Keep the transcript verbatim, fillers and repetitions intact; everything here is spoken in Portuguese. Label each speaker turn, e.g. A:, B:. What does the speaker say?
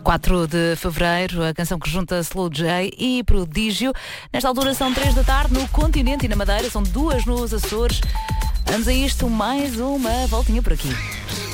A: quatro de fevereiro, a canção que junta Slow J e Prodígio. Nesta altura são três da tarde no continente e na Madeira, são duas nos Açores. Vamos a isto, mais uma voltinha por aqui.